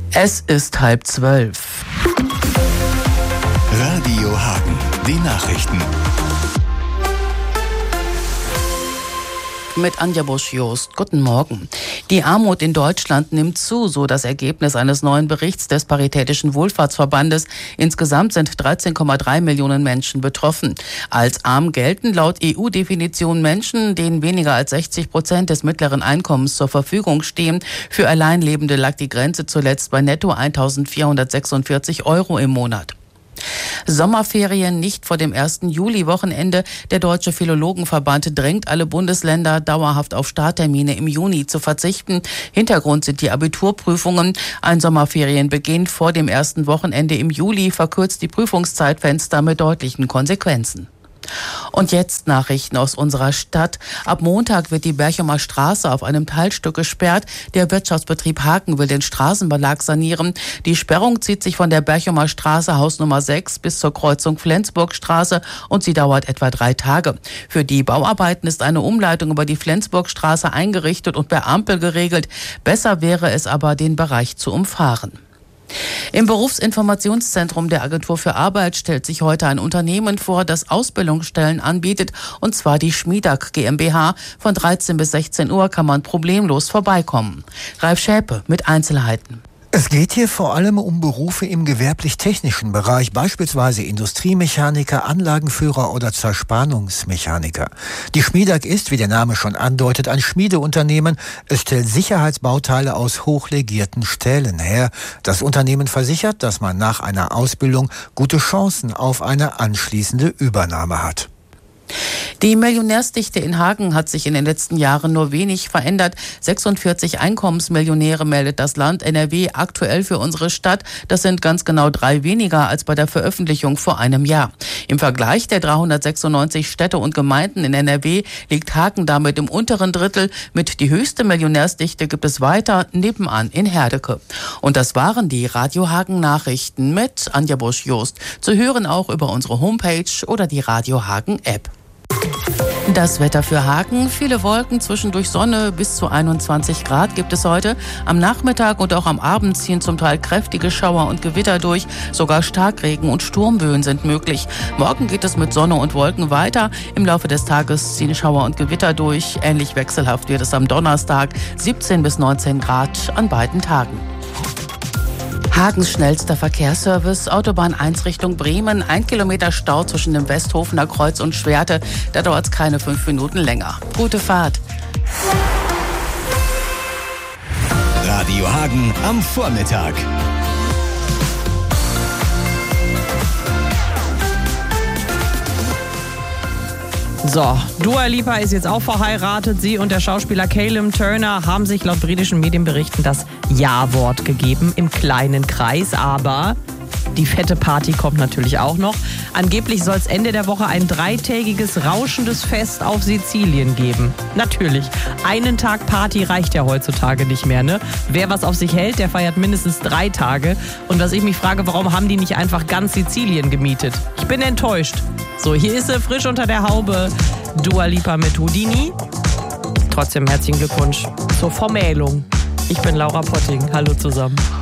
Es ist 11:30. Radio Hagen, die Nachrichten. Mit Anja Busch-Jost. Guten Morgen. Die Armut in Deutschland nimmt zu, so das Ergebnis eines neuen Berichts des Paritätischen Wohlfahrtsverbandes. Insgesamt sind 13,3 Millionen Menschen betroffen. Als arm gelten laut EU-Definition Menschen, denen weniger als 60% des mittleren Einkommens zur Verfügung stehen. Für Alleinlebende lag die Grenze zuletzt bei netto 1.446 € im Monat. Sommerferien nicht vor dem 1. Juli-Wochenende. Der Deutsche Philologenverband drängt alle Bundesländer, dauerhaft auf Starttermine im Juni zu verzichten. Hintergrund sind die Abiturprüfungen. Ein Sommerferienbeginn vor dem ersten Wochenende im Juli verkürzt die Prüfungszeitfenster mit deutlichen Konsequenzen. Und jetzt Nachrichten aus unserer Stadt. Ab Montag wird die Berchumer Straße auf einem Teilstück gesperrt. Der Wirtschaftsbetrieb Hagen will den Straßenbelag sanieren. Die Sperrung zieht sich von der Berchumer Straße Hausnummer 6 bis zur Kreuzung Flensburgstraße und sie dauert etwa 3 Tage. Für die Bauarbeiten ist eine Umleitung über die Flensburgstraße eingerichtet und per Ampel geregelt. Besser wäre es aber, den Bereich zu umfahren. Im Berufsinformationszentrum der Agentur für Arbeit stellt sich heute ein Unternehmen vor, das Ausbildungsstellen anbietet, und zwar die Schmiedag GmbH. Von 13 bis 16 Uhr kann man problemlos vorbeikommen. Ralf Schäpe mit Einzelheiten. Es geht hier vor allem um Berufe im gewerblich-technischen Bereich, beispielsweise Industriemechaniker, Anlagenführer oder Zerspannungsmechaniker. Die Schmiedag ist, wie der Name schon andeutet, ein Schmiedeunternehmen. Es stellt Sicherheitsbauteile aus hochlegierten Stählen her. Das Unternehmen versichert, dass man nach einer Ausbildung gute Chancen auf eine anschließende Übernahme hat. Die Millionärsdichte in Hagen hat sich in den letzten Jahren nur wenig verändert. 46 Einkommensmillionäre meldet das Land NRW aktuell für unsere Stadt. Das sind ganz genau 3 weniger als bei der Veröffentlichung vor einem Jahr. Im Vergleich der 396 Städte und Gemeinden in NRW liegt Hagen damit im unteren Drittel. Mit die höchste Millionärsdichte gibt es weiter nebenan in Herdecke. Und das waren die Radio Hagen Nachrichten mit Anja Busch-Jost. Zu hören auch über unsere Homepage oder die Radio Hagen App. Das Wetter für Hagen: viele Wolken, zwischendurch Sonne, bis zu 21 Grad gibt es heute. Am Nachmittag und auch am Abend ziehen zum Teil kräftige Schauer und Gewitter durch. Sogar Starkregen und Sturmböen sind möglich. Morgen geht es mit Sonne und Wolken weiter. Im Laufe des Tages ziehen Schauer und Gewitter durch. Ähnlich wechselhaft wird es am Donnerstag, 17 bis 19 Grad an beiden Tagen. Hagens schnellster Verkehrsservice, Autobahn 1 Richtung Bremen, 1 Kilometer Stau zwischen dem Westhofener Kreuz und Schwerte. Da dauert es keine 5 Minuten länger. Gute Fahrt. Radio Hagen am Vormittag. So, Dua Lipa ist jetzt auch verheiratet. Sie und der Schauspieler Callum Turner haben sich laut britischen Medienberichten das Ja-Wort gegeben im kleinen Kreis. Aber die fette Party kommt natürlich auch noch. Angeblich soll es Ende der Woche ein 3-tägiges rauschendes Fest auf Sizilien geben. Natürlich, einen Tag Party reicht ja heutzutage nicht mehr, ne? Wer was auf sich hält, der feiert mindestens 3 Tage. Und was ich mich frage, warum haben die nicht einfach ganz Sizilien gemietet? Ich bin enttäuscht. So, hier ist sie frisch unter der Haube. Dua Lipa mit Houdini. Trotzdem herzlichen Glückwunsch zur Vermählung. Ich bin Laura Potting. Hallo zusammen.